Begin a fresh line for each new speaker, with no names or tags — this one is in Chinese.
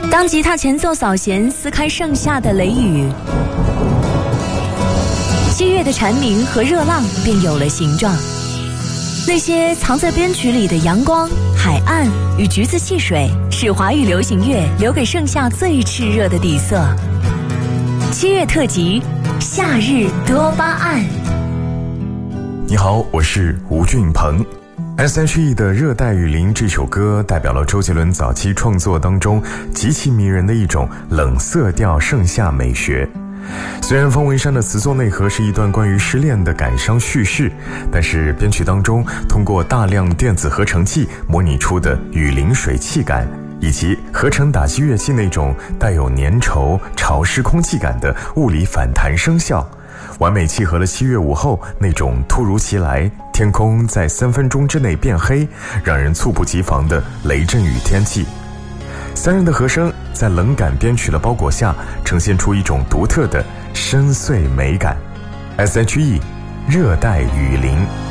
当吉他前奏扫弦撕开盛夏的雷雨，7月的蝉鸣和热浪便有了形状。那些藏在编曲里的阳光、海岸与橘子汽水，是华语流行乐留给盛夏最炽热的底色。7月特辑，夏日多巴胺。
你好，我是吴俊鹏。S.H.E 的《热带雨林》这首歌代表了周杰伦早期创作当中极其迷人的一种冷色调盛夏美学。虽然方文山的词作内核是一段关于失恋的感伤叙事，但是编曲当中通过大量电子合成器模拟出的雨淋水汽感，以及合成打击乐器那种带有粘稠潮湿空气感的物理反弹声效，完美契合了7月午后那种突如其来天空在3分钟之内变黑，让人猝不及防的雷阵雨天气。3人的和声在冷感编曲的包裹下，呈现出一种独特的深邃美感。S.H.E 热带雨林。